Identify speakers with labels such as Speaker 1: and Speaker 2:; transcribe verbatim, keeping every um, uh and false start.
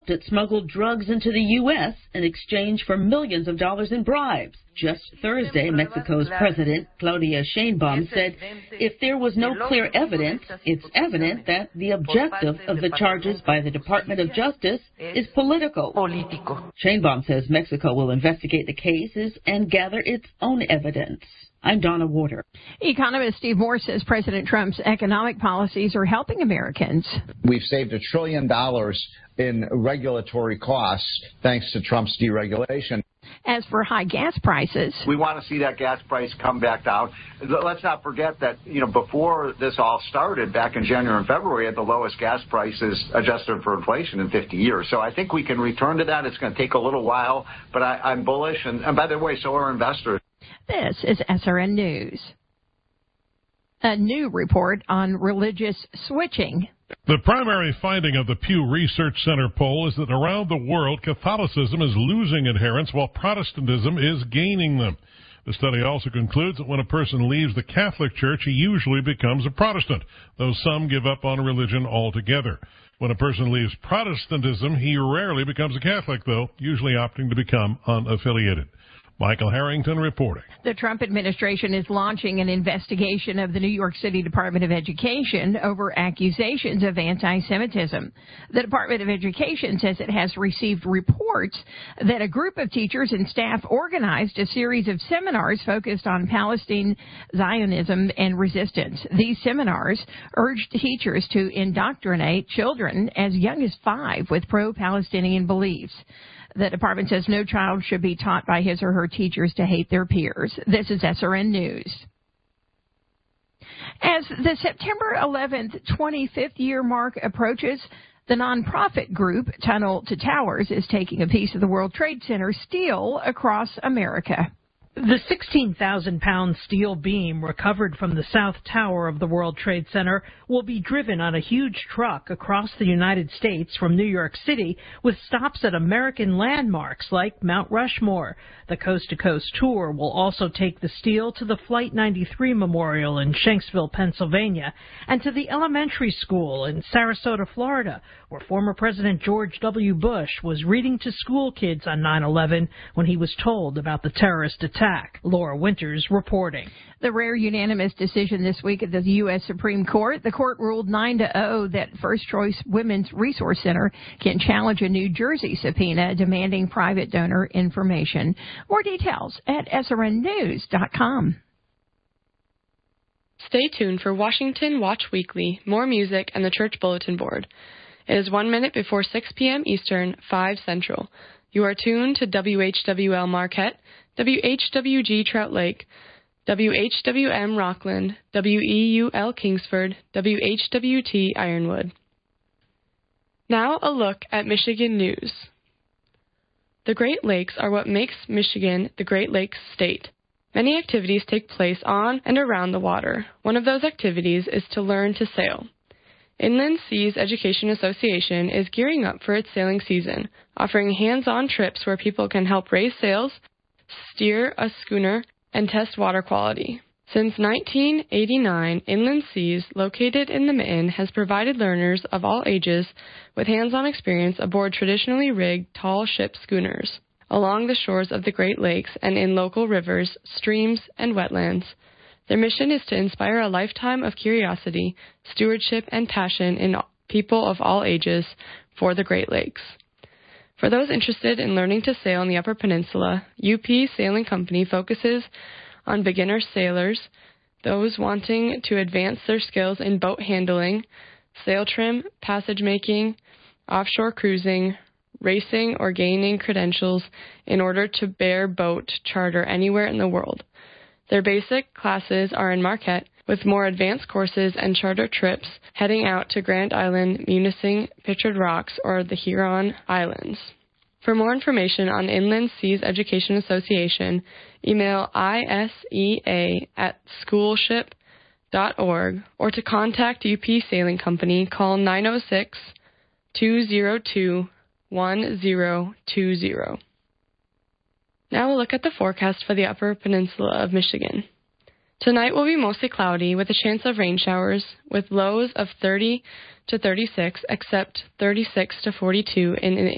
Speaker 1: that smuggled drugs into the U S in exchange for millions of dollars in bribes. Just Thursday, Mexico's President, Claudia Sheinbaum, said if there was no clear evidence, it's evident that the objective of the charges by the Department of Justice is political. Sheinbaum says Mexico will investigate the cases and gather its own evidence. I'm Donna Warder.
Speaker 2: Economist Steve Moore says President Trump's economic policies are helping Americans.
Speaker 3: We've saved a trillion dollars in regulatory costs thanks to Trump's deregulation.
Speaker 2: As for high gas prices,
Speaker 4: we want to see that gas price come back down. Let's not forget that, you know, before this all started back in January and February, at the lowest gas prices adjusted for inflation in fifty years. So I think we can return to that. It's going to take a little while, but I, I'm bullish. And, and by the way, so are investors.
Speaker 2: This is S R N News. A new report on religious switching.
Speaker 5: The primary finding of the Pew Research Center poll is that around the world, Catholicism is losing adherents while Protestantism is gaining them. The study also concludes that when a person leaves the Catholic Church, he usually becomes a Protestant, though some give up on religion altogether. When a person leaves Protestantism, he rarely becomes a Catholic, though, usually opting to become unaffiliated. Michael Harrington reporting.
Speaker 2: The Trump administration is launching an investigation of the New York City Department of Education over accusations of anti-Semitism. The Department of Education says it has received reports that a group of teachers and staff organized a series of seminars focused on Palestine, Zionism, and resistance. These seminars urged teachers to indoctrinate children as young as five with pro-Palestinian beliefs. The department says no child should be taught by his or her teachers to hate their peers. This is S R N News. As the September eleventh twenty-fifth year mark approaches, the nonprofit group Tunnel to Towers is taking a piece of the World Trade Center steel across America.
Speaker 6: The sixteen thousand pound steel beam recovered from the South Tower of the World Trade Center will be driven on a huge truck across the United States from New York City with stops at American landmarks like Mount Rushmore. The Coast to Coast tour will also take the steel to the Flight ninety-three Memorial in Shanksville, Pennsylvania, and to the elementary school in Sarasota, Florida, where former President George W. Bush was reading to school kids on nine eleven when he was told about the terrorist attack. Laura Winters reporting.
Speaker 2: The rare unanimous decision this week at the U S Supreme Court. The court ruled nine to oh that First Choice Women's Resource Center can challenge a New Jersey subpoena demanding private donor information. More details at S R N news dot com.
Speaker 7: Stay tuned for Washington Watch Weekly, more music, and the Church Bulletin Board. It is one minute before six p.m. Eastern, five Central. You are tuned to W H W L Marquette, W H W G Trout Lake, W H W M Rockland, W E U L Kingsford, W H W T Ironwood. Now a look at Michigan news. The Great Lakes are what makes Michigan the Great Lakes state. Many activities take place on and around the water. One of those activities is to learn to sail. Inland Seas Education Association is gearing up for its sailing season, offering hands-on trips where people can help raise sails, steer a schooner, and test water quality. Since nineteen eighty-nine, Inland Seas, located in the Mitten, has provided learners of all ages with hands-on experience aboard traditionally rigged tall ship schooners along the shores of the Great Lakes and in local rivers, streams, and wetlands. Their mission is to inspire a lifetime of curiosity, stewardship, and passion in people of all ages for the Great Lakes. For those interested in learning to sail in the Upper Peninsula, U P Sailing Company focuses on beginner sailors, those wanting to advance their skills in boat handling, sail trim, passage making, offshore cruising, racing, or gaining credentials in order to bear boat charter anywhere in the world. Their basic classes are in Marquette, with more advanced courses and charter trips heading out to Grand Island, Munising, Pictured Rocks, or the Huron Islands. For more information on Inland Seas Education Association, email isea at schoolship dot org, or to contact U P Sailing Company, call nine oh six, two oh two, one oh two oh. Now we'll look at the forecast for the Upper Peninsula of Michigan. Tonight will be mostly cloudy with a chance of rain showers with lows of thirty to thirty-six, except thirty-six to forty-two in an